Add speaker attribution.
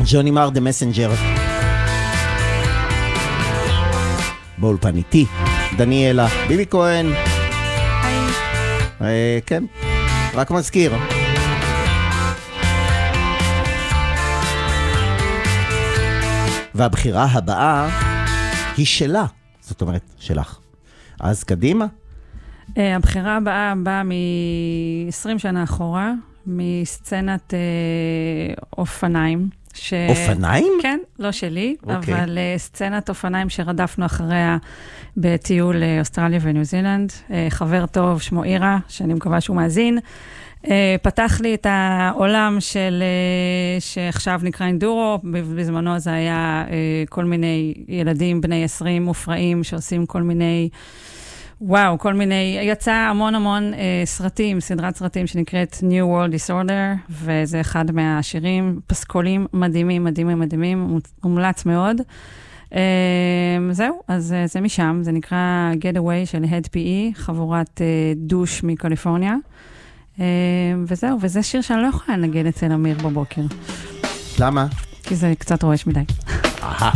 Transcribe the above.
Speaker 1: ג'וני מר, The Messenger. באולפן איתי, דניאלה, ביבי כהן. כן, רק מזכיר. והבחירה הבאה היא שלה, זאת אומרת שלך. אז קדימה.
Speaker 2: הבחירה הבאה באה מ-20 שנה אחורה, מסצנת אופניים.
Speaker 1: אופניים?
Speaker 2: כן, לא שלי, אבל סצנת אופניים שרדפנו אחריה בטיול אוסטרליה וניו זילנד. חבר טוב, שמו אירה, שאני מקווה שהוא מאזין. פתח לי את העולם שעכשיו נקרא אינדורו, בזמנו זה היה כל מיני ילדים בני 20 מופרעים שעושים כל מיני, יצא המון סרטים, סדרת סרטים שנקראת New World Disorder, וזה אחד מהשירים, פסקולים מדהימים, מומלץ מאוד. זהו, אז זה משם, זה נקרא Getaway של Head PE, חבורת דוש מקליפורניה. וזהו, וזה שיר שאני לא יכולה לנגן אצל אמיר בבוקר.
Speaker 1: למה?
Speaker 2: כי זה קצת רועש מדי.
Speaker 1: אהה.